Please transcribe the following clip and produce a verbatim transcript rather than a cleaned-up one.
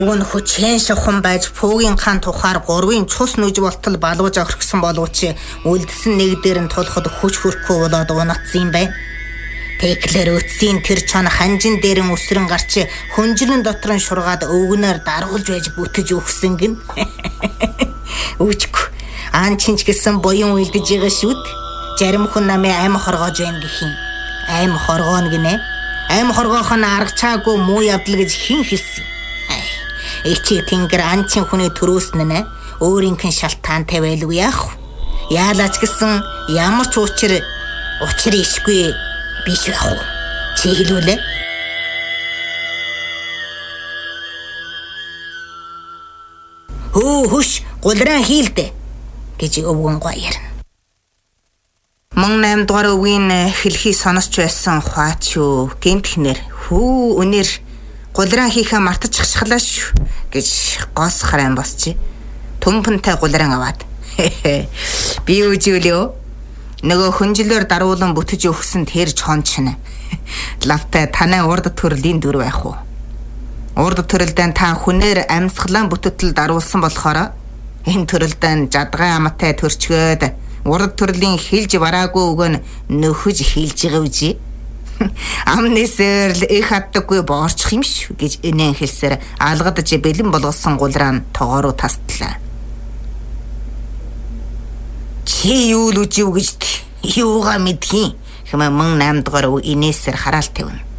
Гүн хүчэн шухан байж Пүүгийн хаан тухаар гурвын цус нүж болтол балууж орхисон боловч үлдсэн нэг дээр нь тулахад хүч хөрөхгүй болоод унацсан юм байна. Тэглэр өтсийн тэр чон ханжин дээр нь өсрөн гарч хүнжлэн дотор нь шургаад өвгнөр даргуулж байж бүтэж өгсөн гин. Үчгүй. Аан чинч гэсэн буян уйлдэж байгаа шүүд. Зарим хүн намын аим хоргоож байна гэхийн. Аим хоргооно гинэ. Аим хоргоох нь аргачаагүй муу явдал гэж хэн хэлсэн. Эчиг тэнгэр анчин хүний төрөөснө нэ өөрийнхэн шалтгаантай байлгүй яах. Яалаач гэсэн ямар ч учир учир ишгүй биш яах. Чи хэлүүлээ. Хөө хөш гулраа хийлдэ гэж өвгөн гоёрно. Мөн найм дугаар өвгийн хэлхий сонсч байсан хаач юу гинтхнэр хүү өнөр гулраа хийхээ мартаж шахлаа шүү гэж гос харан босчи. Төмпөнтэй гулраа аваад. Би үжүүлээ. Нөгөө хүнжлээр даруулан бүтэж өгсөн тэр чончна. Лавтай танай урд төрлийн дүр байх уу? Урд төрөлдөө та хүнээр амьсгалан бүтэтэл даруулсан болохоор энэ төрөлдөө жадгай амтай төрчгөөд урд төрлийн хилж бараагүй өгөн нөхөж хилж байгаа үжи. Амнисэр л их хаттаггүй боорчих юм шүү гэж энэн хэлсээр алгадж бэлэн болгосон гулраа нь тоогоороо тастлаа. Чи юу л үжив гэж юугаа мэдхийн хэмээн мөн найм дугаар инээсээр хараалт тавина.